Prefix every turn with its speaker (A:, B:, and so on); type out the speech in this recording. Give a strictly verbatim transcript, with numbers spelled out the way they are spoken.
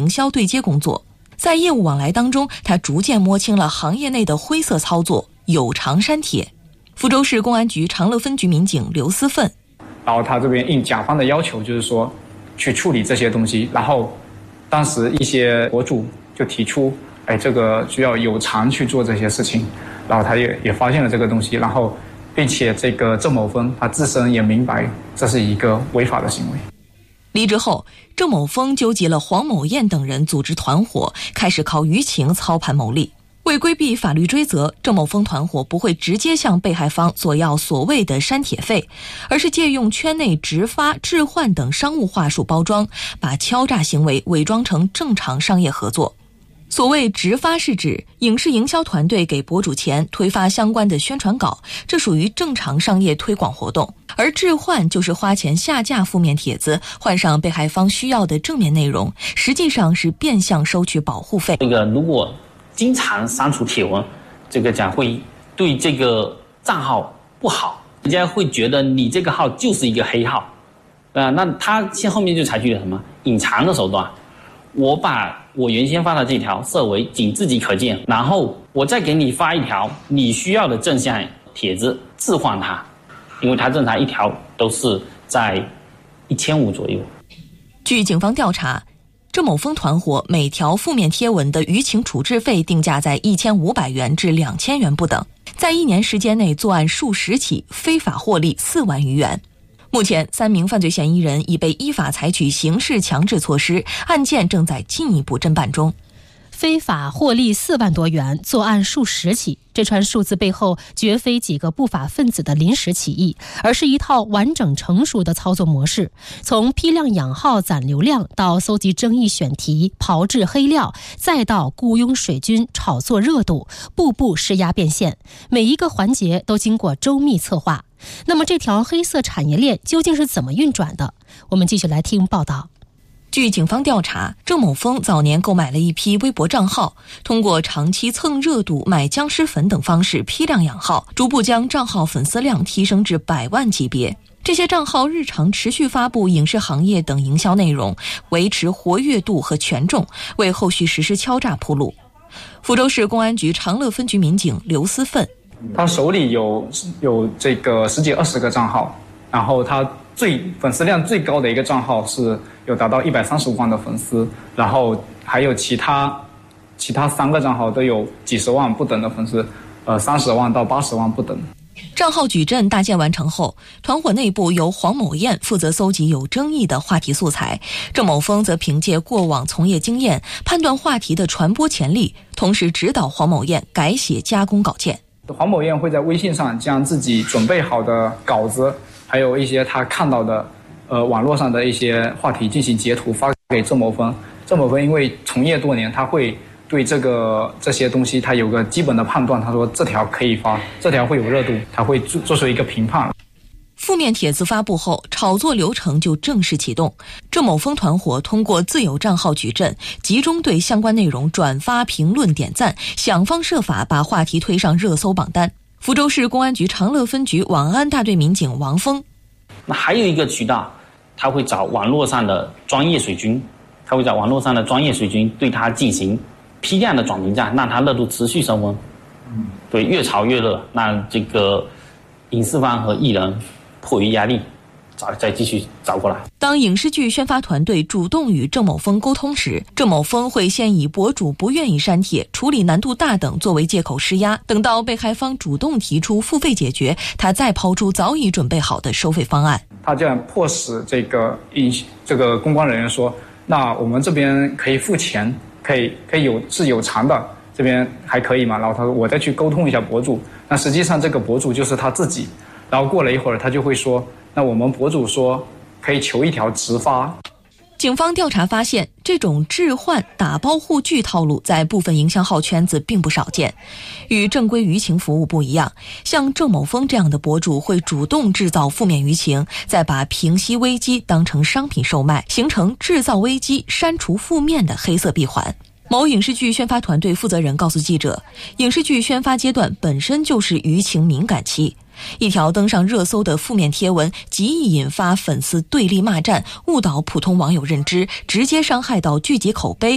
A: 营销对接工作。在业务往来当中，他逐渐摸清了行业内的灰色操作，有偿删帖。福州市公安局长乐分局民警刘思奋，
B: 然后他这边应甲方的要求，就是说去处理这些东西，然后当时一些博主就提出，哎，这个需要有偿去做这些事情，然后他也也发现了这个东西，然后并且这个郑某峰他自身也明白这是一个违法的行为。
A: 离职后，郑某峰纠集了黄某艳等人组织团伙，开始靠舆情操盘牟利。为规避法律追责，郑某峰团伙不会直接向被害方索要所谓的删帖费，而是借用圈内直发、置换等商务话术包装，把敲诈行为伪装成正常商业合作。所谓直发是指影视营销团队给博主钱推发相关的宣传稿，这属于正常商业推广活动。而置换就是花钱下架负面帖子，换上被害方需要的正面内容，实际上是变相收取保护费。
C: 这个如果经常删除帖文，这个讲会对这个账号不好，人家会觉得你这个号就是一个黑号，呃，那他现后面就采取了什么隐藏的手段，我把我原先发的这条设为仅自己可见，然后我再给你发一条你需要的正向帖子置换它，因为它正常一条都是在一千五左右。
A: 据警方调查，郑某峰团伙每条负面贴文的舆情处置费定价在一千五百元至两千元不等，在一年时间内作案数十起，非法获利四万余元。目前，三名犯罪嫌疑人已被依法采取刑事强制措施，案件正在进一步侦办中。
D: 非法获利四万多元，作案数十起，这串数字背后绝非几个不法分子的临时起意，而是一套完整成熟的操作模式。从批量养号攒流量，到搜集争议选题、炮制黑料，再到雇佣水军炒作热度，步步施压变现，每一个环节都经过周密策划。那么这条黑色产业链究竟是怎么运转的？我们继续来听报道。
A: 据警方调查，郑某峰早年购买了一批微博账号，通过长期蹭热度、买僵尸粉等方式批量养号，逐步将账号粉丝量提升至百万级别。这些账号日常持续发布影视行业等营销内容，维持活跃度和权重，为后续实施敲诈铺路。福州市公安局长乐分局民警刘思奋，
B: 他手里有有这个十几二十个账号，然后他最粉丝量最高的一个账号是有达到一百三十五万的粉丝，然后还有其他其他三个账号都有几十万不等的粉丝，呃，三十万到八十万不等。
A: 账号矩阵搭建完成后，团伙内部由黄某艳负责搜集有争议的话题素材，郑某峰则凭借过往从业经验判断话题的传播潜力，同时指导黄某艳改写加工稿件。
B: 黄某艳会在微信上将自己准备好的稿子，还有一些他看到的呃网络上的一些话题进行截图发给郑某峰。郑某峰因为从业多年，他会对这个这些东西他有个基本的判断，他说这条可以发，这条会有热度，他会做做出一个评判。
A: 负面帖子发布后，炒作流程就正式启动。郑某峰团伙通过自有账号矩阵，集中对相关内容转发、评论、点赞，想方设法把话题推上热搜榜单。福州市公安局长乐分局网安大队民警王峰，
C: 那还有一个渠道，他会找网络上的专业水军，他会找网络上的专业水军对他进行批量的转评价，让他热度持续升温。嗯，对，越炒越热，那这个影视方和艺人迫于压力，找再继续找过来。
A: 当影视剧宣发团队主动与郑某峰沟通时，郑某峰会先以博主不愿意删帖、处理难度大等作为借口施压，等到被害方主动提出付费解决，他再抛出早已准备好的收费方案。
B: 他这样迫使这个这个公关人员说，那我们这边可以付钱，可以可以有是有偿的，这边还可以吗？然后他说我再去沟通一下博主，那实际上这个博主就是他自己。然后过了一会儿，他就会说，那我们博主说可以求一条直发。
A: 警方调查发现，这种置换打包护具套路在部分营销号圈子并不少见。与正规舆情服务不一样，像郑某峰这样的博主会主动制造负面舆情，再把平息危机当成商品售卖，形成制造危机、删除负面的黑色闭环。某影视剧宣发团队负责人告诉记者，影视剧宣发阶段本身就是舆情敏感期，一条登上热搜的负面贴文极易引发粉丝对立骂战，误导普通网友认知，直接伤害到剧集口碑，